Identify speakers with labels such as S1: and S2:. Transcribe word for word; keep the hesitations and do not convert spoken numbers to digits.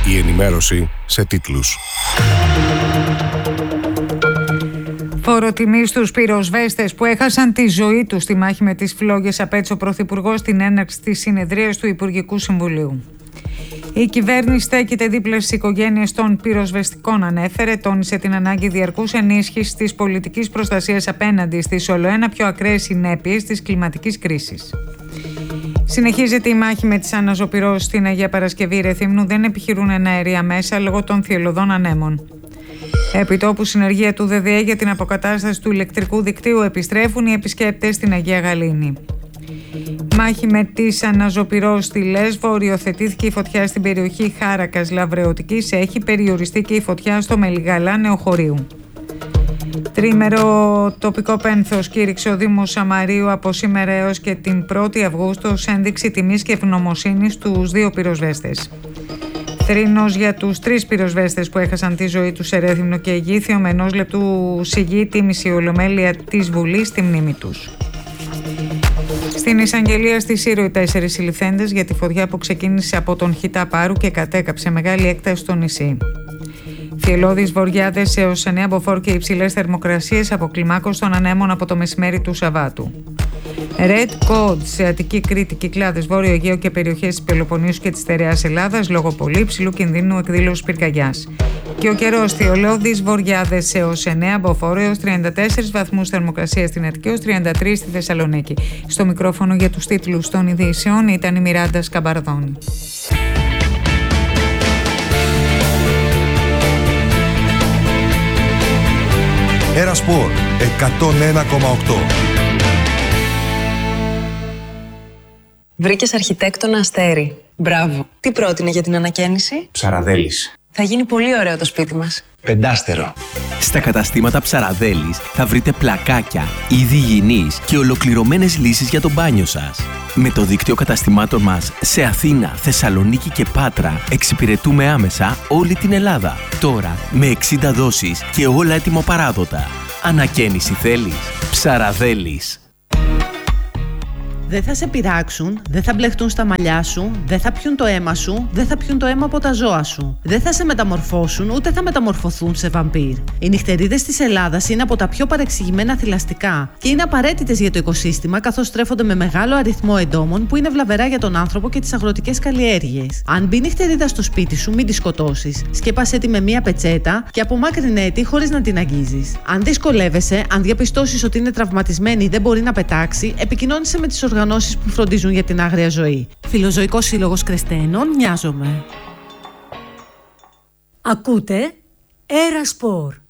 S1: Η ενημέρωση σε τίτλους.
S2: Φόρο τιμή στους πυροσβέστες που έχασαν τη ζωή τους στη μάχη με τις φλόγες, απέτησε ο Πρωθυπουργός στην έναρξη της συνεδρίας του Υπουργικού Συμβουλίου. Η κυβέρνηση στέκεται δίπλα στις οικογένειες των πυροσβεστικών, ανέφερε, τόνισε την ανάγκη διαρκούς ενίσχυσης της πολιτικής προστασίας απέναντι στις ολοένα πιο ακραίες συνέπειες της κλιματικής κρίσης. Συνεχίζεται η μάχη με τις αναζωπυρώσεις στην Αγία Παρασκευή. Ρεθύμνου δεν επιχειρούν εναέρια μέσα λόγω των θυελλωδών ανέμων. Επιτόπου συνεργεία του ΔΔΕ για την αποκατάσταση του ηλεκτρικού δικτύου επιστρέφουν οι επισκέπτες στην Αγία Γαλήνη. Μάχη με τις αναζωπυρώσεις στη Λέσβο. Οριοθετήθηκε η φωτιά στην περιοχή Χάρακας Λαβρεωτικής. Έχει περιοριστεί και η φωτιά στο Μελιγαλά Νεοχωρίου. Τρίμερο τοπικό πένθος κήρυξε ο Δήμος Σαμαρίου από σήμερα έως και την πρώτη Αυγούστου ως ένδειξη τιμής και ευγνωμοσύνης στους δύο πυροσβέστες. Θρήνος για τους τρεις πυροσβέστες που έχασαν τη ζωή τους σε Ρέθυμνο και Αιγήθιο, με ενός λεπτού σιγή τίμηση η Ολομέλεια της Βουλής στη μνήμη τους. Στην εισαγγελία στη Σύρο οι τέσσερις συλληφθέντες για τη φωτιά που ξεκίνησε από τον Χιτά Πάρου και κατέκαψε μεγάλη έκταση στο νησί. Θυελλώδεις βοριάδες έως εννέα μποφόρ και υψηλές θερμοκρασίες αποκλιμάκωσαν των ανέμων από το μεσημέρι του Σαββάτου. Red Code σε Αττική, Κρήτη, Κυκλάδες, Βόρειο Αιγαίο και περιοχές της Πελοποννήσου και της Στερεάς Ελλάδας λόγω πολύ υψηλού κινδύνου εκδήλωσης πυρκαγιάς. Και ο καιρός, θυελλώδεις βοριάδες έως εννέα μποφόρ έως τριάντα τέσσερις βαθμούς θερμοκρασίας στην Αττική, έως τριάντα τρία στη Θεσσαλονίκη. Στο μικρόφωνο για τους τίτλους των ειδήσεων ήταν η Μιράντα Σκαμπαρδόνη.
S1: Έρα Σπορ εκατόν ένα κόμμα οκτώ.
S3: Βρήκες αρχιτέκτονα Αστέρι. Μπράβο. Τι πρότεινε για την ανακαίνιση?
S4: Ψαραδέλης.
S3: Θα γίνει πολύ ωραίο το σπίτι μας.
S4: Πεντάστερο.
S5: Στα καταστήματα Ψαραδέλης θα βρείτε πλακάκια, είδη υγιεινής και ολοκληρωμένες λύσεις για το μπάνιο σας. Με το δίκτυο καταστημάτων μας σε Αθήνα, Θεσσαλονίκη και Πάτρα εξυπηρετούμε άμεσα όλη την Ελλάδα. Τώρα με εξήντα δόσεις και όλα έτοιμο-παράδοτα. Ανακαίνιση θέλεις? Ψαραδέλης.
S6: Δεν θα σε πειράξουν, δεν θα μπλεχτούν στα μαλλιά σου, δεν θα πιούν το αίμα σου, δεν θα πιούν το αίμα από τα ζώα σου. Δεν θα σε μεταμορφώσουν, ούτε θα μεταμορφωθούν σε βαμπύρ. Οι νυχτερίδες της Ελλάδας είναι από τα πιο παρεξηγημένα θηλαστικά και είναι απαραίτητες για το οικοσύστημα, καθώς στρέφονται με μεγάλο αριθμό εντόμων που είναι βλαβερά για τον άνθρωπο και τις αγροτικές καλλιέργειες. Αν μπει νυχτερίδα στο σπίτι σου, μην τη σκοτώσεις. Σκέπασέ τη με μία πετσέτα και απομάκρυνε τη χωρίς να την αγγίζεις. Αν δυσκολεύεσαι, αν διαπιστώσεις ότι είναι τραυματισμένη ή δεν μπορεί να πετάξει, επικοινώνησε με τις οργανώσεις που φροντίζουν για την άγρια ζωή. Φιλοζωικός Σύλλογος Κρεστένων, Νοιάζομαι.
S7: Ακούτε Έρα Σπορ.